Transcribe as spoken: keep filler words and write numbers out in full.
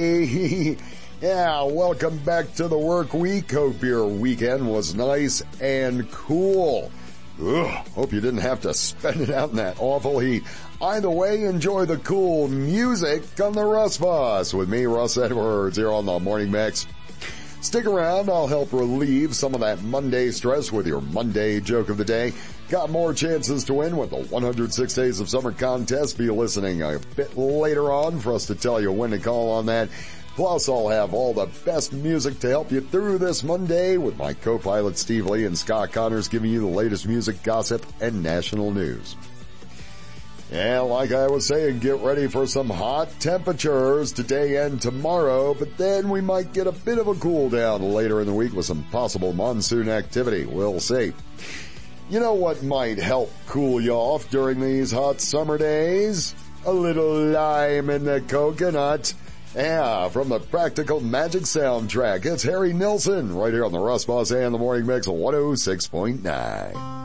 everybody. Yeah, welcome back to the work week. Hope your weekend was nice and cool. Ugh, hope you didn't have to spend it out in that awful heat. Either way, enjoy the cool music on the Russ Bus with me, Russ Edwards, here on the Morning Mix. Stick around, I'll help relieve some of that Monday stress with your Monday joke of the day. Got more chances to win with the one hundred six Days of Summer contest. Be listening a bit later on for us to tell you when to call on that. Plus, I'll have all the best music to help you through this Monday with my co-pilot Steve Lee and Scott Connors giving you the latest music, gossip, and national news. And like I was saying, get ready for some hot temperatures today and tomorrow, but then we might get a bit of a cool down later in the week with some possible monsoon activity. We'll see. You know what might help cool you off during these hot summer days? A little lime in the coconut. Yeah, from the Practical Magic soundtrack, it's Harry Nilsson right here on the Russ Bus and the Morning Mix one oh six point nine.